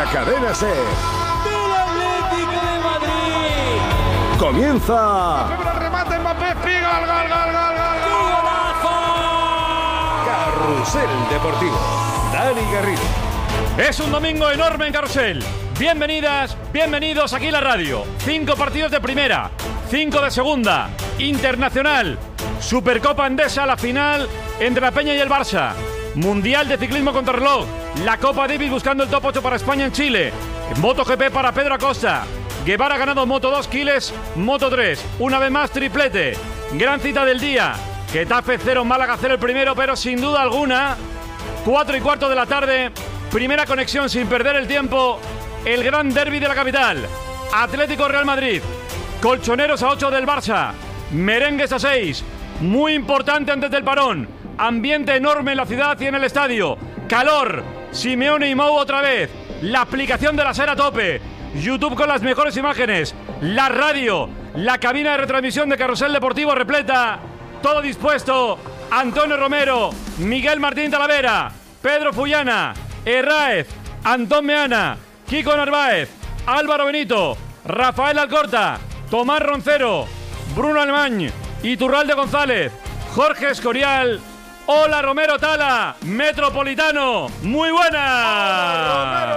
la cadena SER. ¡Del Atlético de Madrid! Comienza. El remate, Mbappé, piga, gol. Carrusel Deportivo. Dani Garrido. Es un domingo enorme en Carrusel. Bienvenidas, bienvenidos aquí a la radio. 5 partidos de primera, 5 de segunda, internacional, Supercopa Endesa, la final entre la Peña y el Barça, Mundial de Ciclismo Contrarreloj, la Copa Davis buscando el top 8 para España en Chile, MotoGP para Pedro Acosta, Guevara ha ganado Moto 2, Quiles, Moto 3, una vez más triplete, gran cita del día, Getafe 0, Málaga 0 el primero, pero sin duda alguna, 4:15 de la tarde, primera conexión sin perder el tiempo, el gran derbi de la capital, Atlético Real Madrid, colchoneros a 8 del Barça, merengues a 6, muy importante antes del parón, ambiente enorme en la ciudad y en el estadio, calor, Simeone y Mou otra vez, la aplicación de la SER a tope, YouTube con las mejores imágenes, la radio, la cabina de retransmisión de Carrusel Deportivo repleta, todo dispuesto, Antonio Romero, Miguel Martín Talavera, Pedro Fullana, Herráez, Antón Meana, Kiko Narváez, Álvaro Benito, Rafael Alcorta, Tomás Roncero, Bruno Alemán, Iturralde González, Jorge Escorial. Hola Romero Tala, Metropolitano, muy buenas.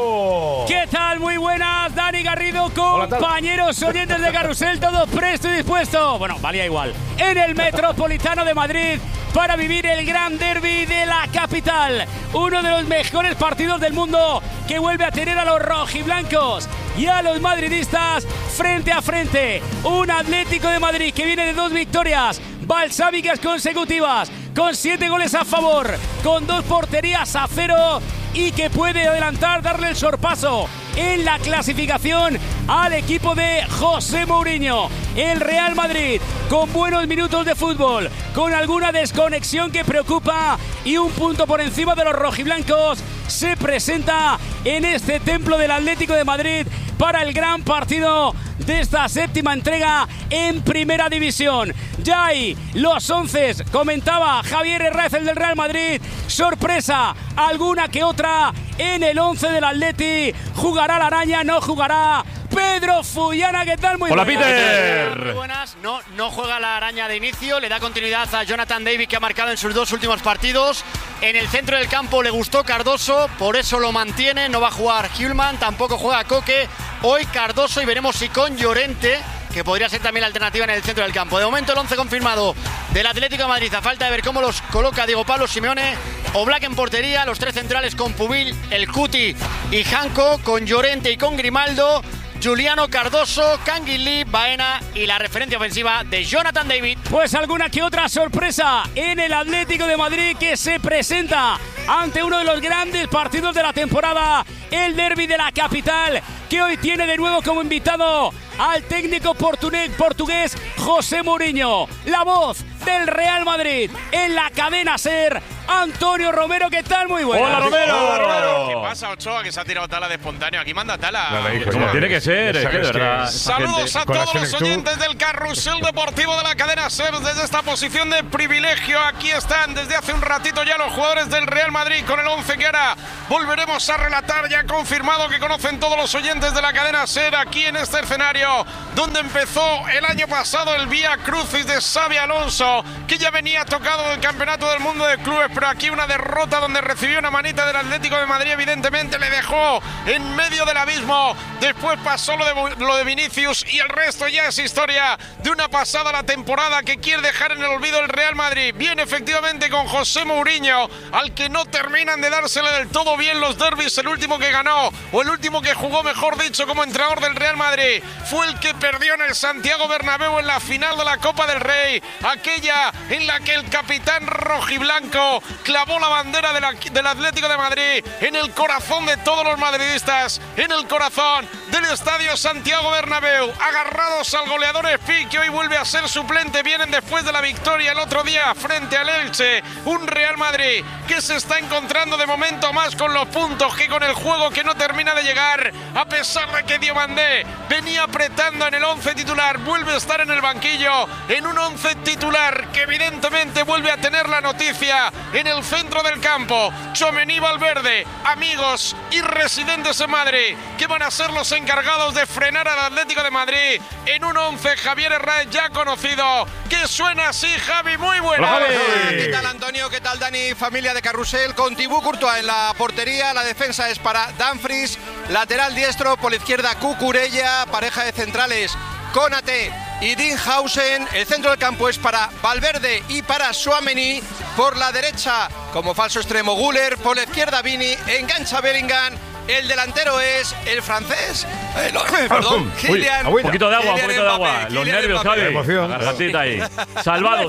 ¿Qué tal? Muy buenas, Dani Garrido, compañeros oyentes de Carrusel, todos presto y dispuesto. Bueno, valía igual. En el Metropolitano de Madrid para vivir el gran derbi de la capital. Uno de los mejores partidos del mundo que vuelve a tener a los rojiblancos y a los madridistas frente a frente. Un Atlético de Madrid que viene de 2 victorias balsámicas consecutivas, con 7 goles a favor, con 2 porterías a 0 y que puede adelantar, darle el sorpaso en la clasificación al equipo de José Mourinho. El Real Madrid con buenos minutos de fútbol, con alguna desconexión que preocupa y un punto por encima de los rojiblancos, se presenta en este templo del Atlético de Madrid para el gran partido de esta 7ª entrega en Primera División. Ya hay los 11, comentaba Javier Herráez, el del Real Madrid. Sorpresa, alguna que otra en el 11 del Atleti. ¿Jugará la araña? ¿No jugará? Pedro Fullana, ¿qué tal? Muy Hola, buenas. Peter. Muy buenas. No juega la araña de inicio, le da continuidad a Jonathan David, que ha marcado en sus 2 últimos partidos. En el centro del campo le gustó Cardoso, por eso lo mantiene. No va a jugar Hjulman, tampoco juega Coque. Hoy Cardoso y veremos si con Llorente, que podría ser también la alternativa en el centro del campo. De momento el 11 confirmado del Atlético de Madrid, a falta de ver cómo los coloca Diego Pablo Simeone. Oblak en portería, los 3 centrales con Pubil, El Cuti y Janko, con Llorente y con Grimaldo, Juliano, Cardoso, Canguilí, Baena y la referencia ofensiva de Jonathan David. Pues alguna que otra sorpresa en el Atlético de Madrid, que se presenta ante uno de los grandes partidos de la temporada, el derbi de la capital, que hoy tiene de nuevo como invitado al técnico portugués José Mourinho. La voz del Real Madrid en la cadena SER, Antonio Romero, ¿qué tal? Muy buenas. Hola Romero. ¿Qué pasa, Ochoa, que se ha tirado Tala de espontáneo? Aquí manda Tala. Como tiene que ser, es que de verdad. Saludos a todos los oyentes del Carrusel Deportivo de la cadena SER desde esta posición de privilegio. Aquí están desde hace un ratito ya los jugadores del Real Madrid con el 11 que ahora volveremos a relatar. Ya confirmado que conocen todos los oyentes de la cadena SER aquí en este escenario donde empezó el año pasado el Vía Crucis de Xabi Alonso, que ya venía tocado del Campeonato del Mundo de Clubes, pero aquí una derrota donde recibió una manita del Atlético de Madrid, evidentemente le dejó en medio del abismo. Después pasó lo de Vinicius y el resto ya es historia de una pasada la temporada que quiere dejar en el olvido el Real Madrid. Viene efectivamente con José Mourinho, al que no terminan de dársele del todo bien los derbis. El último que ganó, o el último que jugó, mejor dicho, como entrenador del Real Madrid, fue el que perdió en el Santiago Bernabéu en la final de la Copa del Rey, aquella en la que el capitán rojiblanco clavó la bandera del Atlético de Madrid en el corazón de todos los madridistas, en el corazón del Estadio Santiago Bernabéu, agarrados al goleador Espí, que hoy vuelve a ser suplente. Vienen después de la victoria el otro día frente al Elche, un Real Madrid que se está encontrando de momento más con los puntos que con el juego, que no termina de llegar, a pesar de que Diomandé venía apretando en el 11 titular, vuelve a estar en el banquillo, en un 11 titular que evidentemente vuelve a tener la noticia en el centro del campo. Tchouaméni, Valverde, amigos y residentes en Madrid, que van a ser los encargados de frenar al Atlético de Madrid en un 11 Javier Herrera ya conocido, que suena así. Javi, muy buena. ¿Qué tal, Antonio? ¿Qué tal, Dani? Familia de Carrusel, con Thibaut Courtois en la portería. La defensa es para Dumfries, lateral diestro, por la izquierda Cucurella, pareja de centrales Konaté y Dinhausen. El centro del campo es para Valverde y para Tchouaméni. Por la derecha, como falso extremo, Güler. Por la izquierda, Vini. Engancha Bellingham. El delantero es el francés. Perdón, Kylian. Un poquito de agua, Los nervios, Javi. Agarratita ahí. Salvado.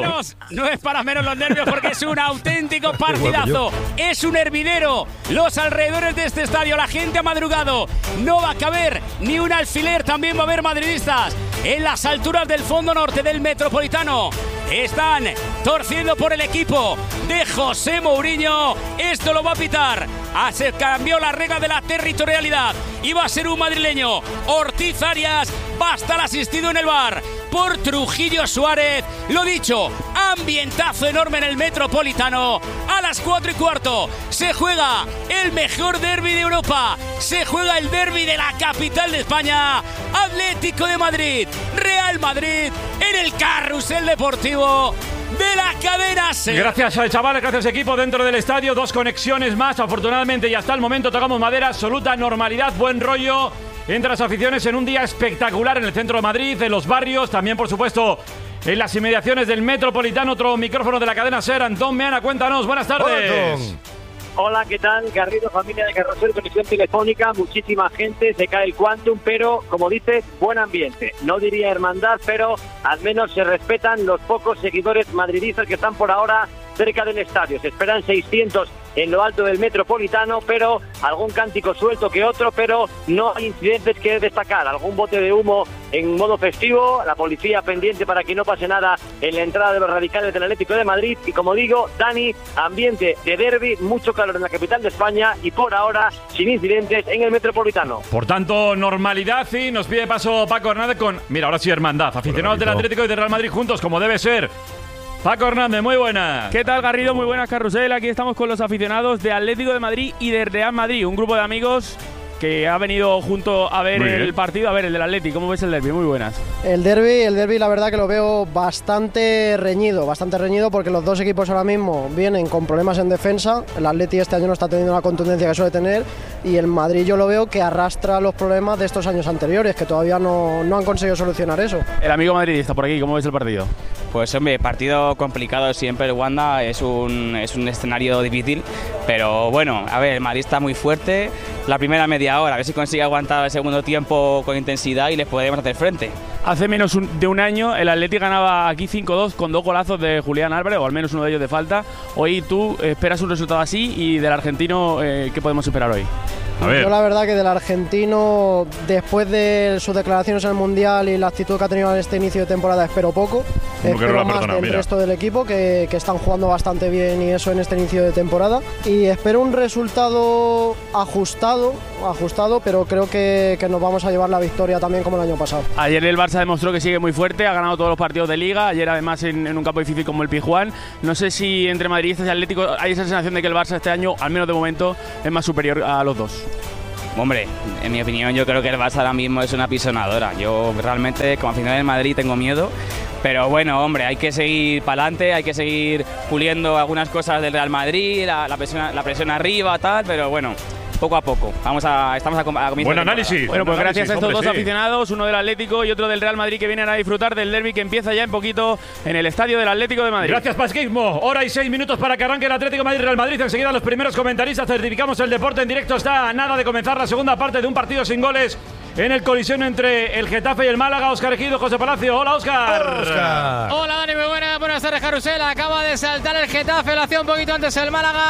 No es para menos los nervios, porque es un auténtico partidazo. Es un hervidero. Los alrededores de este estadio, la gente ha madrugado. No va a caber ni un alfiler. También va a haber madridistas en las alturas del fondo norte del Metropolitano. Están torciendo por el equipo de José Mourinho. Esto lo va a pitar. Se cambió la regla de la territorialidad y va a ser un madrileño. Ortiz Arias va a estar asistido en el bar por Trujillo Suárez. Lo dicho, ambientazo enorme en el Metropolitano. A las 4:15 se juega el mejor derbi de Europa. Se juega el derbi de la capital de España. Atlético de Madrid, Real Madrid, en el Carrusel Deportivo de la cadena SER. Gracias, chavales, gracias, equipo. Dentro del estadio, 2 conexiones más. Afortunadamente, y hasta el momento tocamos madera. Absoluta normalidad, buen rollo entre las aficiones en un día espectacular en el centro de Madrid, en los barrios, también, por supuesto, en las inmediaciones del Metropolitano. Otro micrófono de la cadena SER. Antón Meana, cuéntanos. Buenas tardes. Hola, ¿qué tal? Garrido, familia de Carrusel, conexión telefónica, muchísima gente, se cae el Quantum, pero, como dices, buen ambiente. No diría hermandad, pero al menos se respetan los pocos seguidores madridistas que están por ahora cerca del estadio. Se esperan 600 en lo alto del Metropolitano, pero algún cántico suelto que otro, pero no hay incidentes que destacar. Algún bote de humo en modo festivo, la policía pendiente para que no pase nada en la entrada de los radicales del Atlético de Madrid. Y como digo, Dani, ambiente de derbi, mucho calor en la capital de España y por ahora sin incidentes en el Metropolitano. Por tanto, normalidad, y nos pide paso Paco Hernández con, mira, ahora sí, hermandad. Aficionados del Atlético y del Real Madrid juntos, como debe ser. Paco Hernández, muy buenas. ¿Qué tal, Garrido? Muy buenas, Carrusel. Aquí estamos con los aficionados de Atlético de Madrid y de Real Madrid. Un grupo de amigos que ha venido junto a ver el partido, a ver el del Atlético. ¿Cómo ves el derbi? Muy buenas. El derbi, la verdad que lo veo bastante reñido porque los dos equipos ahora mismo vienen con problemas en defensa. El Atleti este año no está teniendo la contundencia que suele tener, y el Madrid yo lo veo que arrastra los problemas de estos años anteriores, que todavía no han conseguido solucionar eso. El amigo madridista por aquí, ¿cómo ves el partido? Pues hombre, partido complicado siempre el Wanda, es un escenario difícil, pero bueno, a ver, el Madrid está muy fuerte. La primera media hora, a ver si consigue aguantar el segundo tiempo con intensidad y les podemos hacer frente. Hace menos de un año el Atleti ganaba aquí 5-2 con 2 golazos de Julián Álvarez, o al menos uno de ellos de falta. Hoy tú esperas un resultado así, y del argentino, ¿qué podemos esperar hoy? Yo la verdad que del argentino, después de sus declaraciones en el Mundial y la actitud que ha tenido en este inicio de temporada, espero poco. Espero más del resto del equipo, que están jugando bastante bien, y eso en este inicio de temporada. Y espero un resultado ajustado, pero creo que nos vamos a llevar la victoria también como el año pasado. Ayer el Barça demostró que sigue muy fuerte, ha ganado todos los partidos de Liga, ayer además en un campo difícil como el Pizjuán. No sé si entre madridistas y Atlético hay esa sensación de que el Barça este año, al menos de momento, es más superior a los dos. Hombre, en mi opinión yo creo que el Barça ahora mismo es una pisonadora. Yo realmente, como aficionado del Madrid, tengo miedo. Pero bueno, hombre, hay que seguir para adelante, hay que seguir puliendo algunas cosas del Real Madrid, la presión arriba, tal, pero bueno, poco a poco. Estamos a comienzo. Buen análisis. Bueno, pues gracias a estos dos aficionados, uno del Atlético y otro del Real Madrid, que vienen a disfrutar del derbi que empieza ya en poquito en el estadio del Atlético de Madrid. Gracias, Pasquismo. Hora y 6 minutos para que arranque el Atlético de Madrid-Real Madrid. Enseguida los primeros comentaristas, certificamos el deporte en directo. Está a nada de comenzar la segunda parte de un partido sin goles en el colisión entre el Getafe y el Málaga. Óscar Ejido, José Palacio. Hola, Óscar. Hola, Dani, muy buenas tardes, Carrusel. Acaba de saltar el Getafe, lo hacía un poquito antes el Málaga.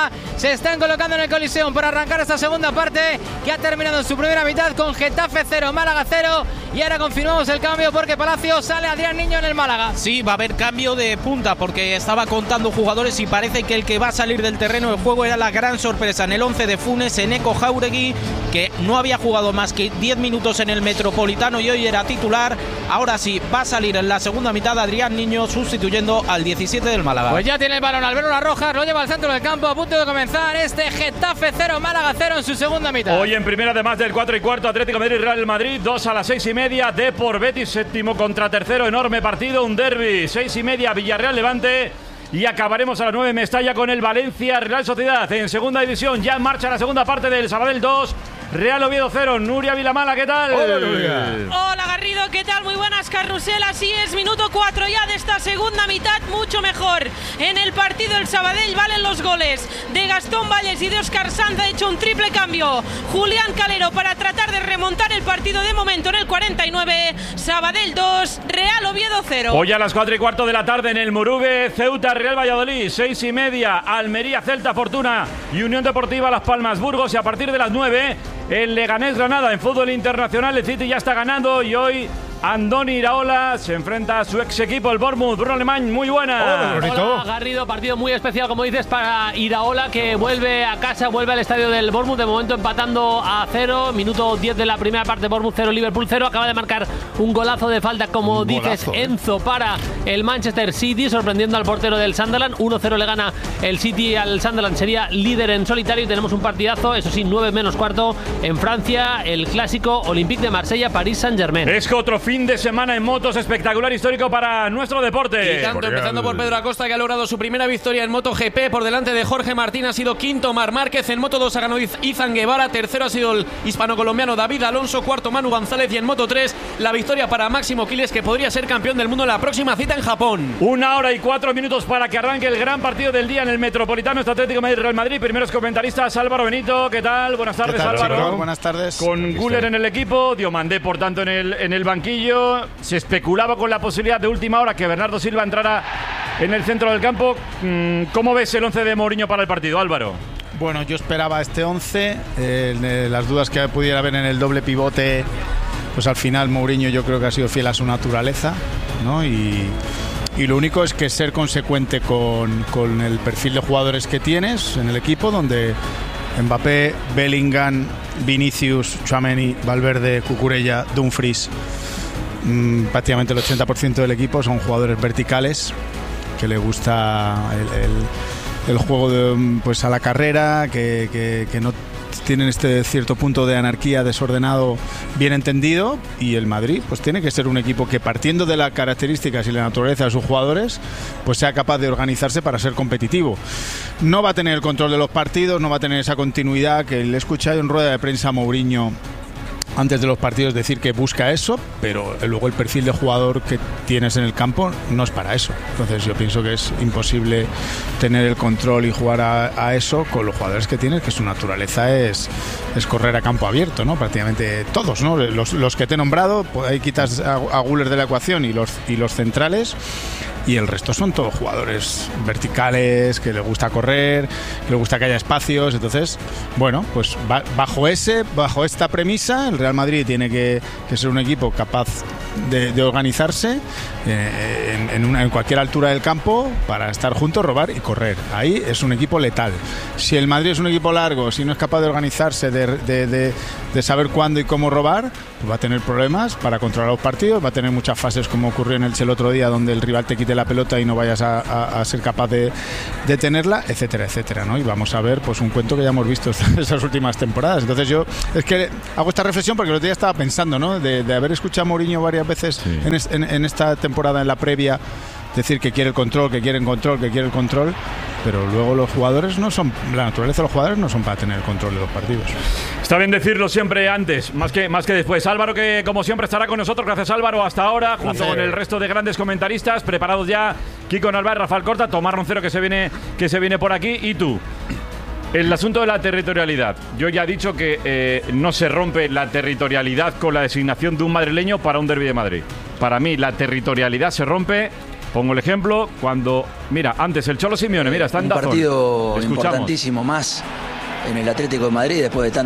se están colocando en el Coliseum para arrancar esta segunda parte que ha terminado en su primera mitad con Getafe 0, Málaga 0. Y ahora confirmamos el cambio porque Palacio sale Adrián Niño en el Málaga. Sí, va a haber cambio de punta porque estaba contando jugadores y parece que el que va a salir del terreno de juego era la gran sorpresa en el 11 de Funes, Eneco Jauregui, que no había jugado más que 10 minutos en el Metropolitano y hoy era titular. Ahora sí, va a salir en la segunda mitad Adrián Niño sustituyendo al 17 del Málaga. Pues ya tiene el balón Alberto Larrojas, lo lleva al centro del campo a punto de comenzar este Getafe 0, Málaga 0 en su segunda mitad. Hoy en primera, además del 4:15, Atlético de Madrid, Real Madrid, 2 a las 6:30, Depor Betis, séptimo contra tercero, enorme partido, un derbi, 6:30, Villarreal Levante. Y acabaremos a las 9 Mestalla con el Valencia Real Sociedad en segunda división. Ya en marcha la segunda parte del Sabadell 2, Real Oviedo 0. Nuria Vilamala, ¿qué tal? Hola, Nuria. Hola, Garrido, ¿qué tal? Muy buenas, Carrusel. Así es, minuto 4 ya de esta segunda mitad, mucho mejor. En el partido el Sabadell valen los goles de Gastón Valles y de Óscar Sanz. Ha hecho un triple cambio Julián Calero para tratar de remontar el partido de momento en el 49. Sabadell 2, Real Oviedo 0. Hoy a las 4:15 de la tarde en el Morugue, Ceuta Real Valladolid, 6:30, Almería Celta Fortuna y Unión Deportiva Las Palmas Burgos. Y a partir de las 9 el Leganés Granada en fútbol internacional. El City ya está ganando y hoy Andoni Iraola se enfrenta a su ex equipo, el Bournemouth. Bruno Alemán, muy buena. Hola, Garrido, partido muy especial, como dices, para Iraola, que vuelve a casa, vuelve al estadio del Bournemouth, de momento empatando a 0, minuto 10 de la primera parte, Bournemouth 0, Liverpool 0, acaba de marcar un golazo de falta, como dices, Enzo, para el Manchester City, sorprendiendo al portero del Sunderland. 1-0 le gana el City al Sunderland, sería líder en solitario, y tenemos un partidazo, eso sí, 9 menos cuarto, en Francia, el clásico Olympique de Marsella, París Saint-Germain. Es que otro fin de semana en motos espectacular, histórico para nuestro deporte. Y tanto, empezando por Pedro Acosta, que ha logrado su primera victoria en MotoGP por delante de Jorge Martín. Ha sido quinto Marc Márquez, en Moto 2 ha ganado Izan Guevara, tercero ha sido el hispano-colombiano David Alonso, cuarto Manu González, y en Moto 3 la victoria para Máximo Quiles, que podría ser campeón del mundo en la próxima cita en Japón. 1 hora y 4 minutos para que arranque el gran partido del día en el Metropolitano, este Atlético Madrid Real Madrid. Primeros comentaristas, Álvaro Benito, ¿qué tal? Buenas tardes, Álvaro. Chicos? Buenas tardes. Con Güler en el equipo, Diomandé por tanto en el banquillo. Se especulaba con la posibilidad de última hora que Bernardo Silva entrara en el centro del campo. ¿Cómo ves el 11 de Mourinho para el partido, Álvaro? Bueno, yo esperaba este 11. Las dudas que pudiera haber en el doble pivote, pues al final Mourinho yo creo que ha sido fiel a su naturaleza, ¿no? Y lo único es que ser consecuente con el perfil de jugadores que tienes en el equipo, donde Mbappé, Bellingham, Vinicius, Tchouaméni, Valverde, Cucurella, Dumfries, prácticamente el 80% del equipo son jugadores verticales que le gusta el juego pues a la carrera, que no tienen este cierto punto de anarquía desordenado bien entendido. Y el Madrid pues tiene que ser un equipo que, partiendo de las características y la naturaleza de sus jugadores, pues sea capaz de organizarse para ser competitivo. No va a tener el control de los partidos, no va a tener esa continuidad que le he escuchado en rueda de prensa a Mourinho antes de los partidos decir que busca eso, pero luego el perfil de jugador que tienes en el campo no es para eso. Entonces yo pienso que es imposible tener el control y jugar a eso con los jugadores que tienes, que su naturaleza es correr a campo abierto, ¿no? Prácticamente todos, ¿no? Los que te he nombrado, pues ahí quitas a Güler de la ecuación y los centrales, y el resto son todos jugadores verticales, que les gusta correr, que les gusta que haya espacios. Entonces, bueno, pues bajo esta premisa, el Real Madrid tiene que ser un equipo capaz de organizarse en cualquier altura del campo para estar juntos, robar y correr. Ahí es un equipo letal. Si el Madrid es un equipo largo, si no es capaz de organizarse, de saber cuándo y cómo robar, pues va a tener problemas para controlar los partidos, va a tener muchas fases como ocurrió en el otro día, donde el rival te quite la pelota y no vayas a ser capaz de tenerla, etcétera, etcétera, ¿no? Y vamos a ver pues un cuento que ya hemos visto estas últimas temporadas. Entonces yo es que hago esta reflexión porque el otro día estaba pensando, ¿no? De haber escuchado a Mourinho varias veces, sí, en esta temporada, en la previa, decir que quiere el control, que quiere el control, pero luego los jugadores no son, la naturaleza de los jugadores no son para tener el control de los partidos. Está bien decirlo siempre antes, más que después. Álvaro, que como siempre estará con nosotros. Gracias, Álvaro, hasta ahora, junto con el resto de grandes comentaristas. Preparados ya Kiko Narváez, Rafael Corta, Tomás Roncero, que se viene por aquí, y tú. El asunto de la territorialidad. Yo ya he dicho que no se rompe la territorialidad con la designación de un madrileño para un derbi de Madrid. Para mí la territorialidad se rompe Pongo el ejemplo cuando, mira, antes el Cholo Simeone, mira, está en un DAZN. partido Escuchamos. importantísimo más en el Atlético de Madrid después de